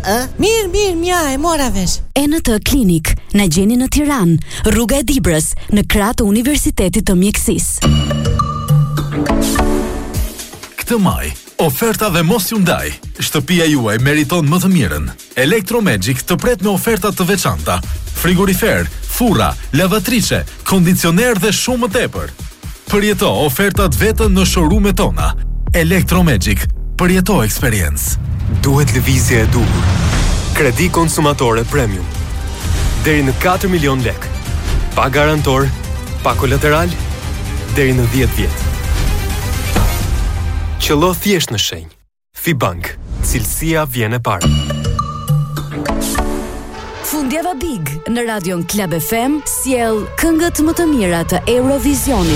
Mirë, mja e mora vesh. ENT Klinik, na gjeni në Tiranë, rruga e Dibrës, në krah të Universitetit të Mjekësisë. Këtë maj, oferta dhe mos ju ndaj. Shtëpia juaj meriton më të mirën. Electromagic të pret me oferta të veçanta. Frigorifer, furra, lavatriçe, kondicioner dhe shumë më tepër. Përjeto ofertat vetëm në showroom-et tona. Electromagic, përjeto experience. Duhet lëvizje e duhur. Kredi konsumatore premium. Deri në 4 milion lek. Pa garantor, pa kolateral, deri në 10 vjet. Qëllo thjesht në shenjë. Fibank, cilësia vjen e parë. Fundjava Big në Radion Club FM sjell këngët më të mira të Eurovisionit.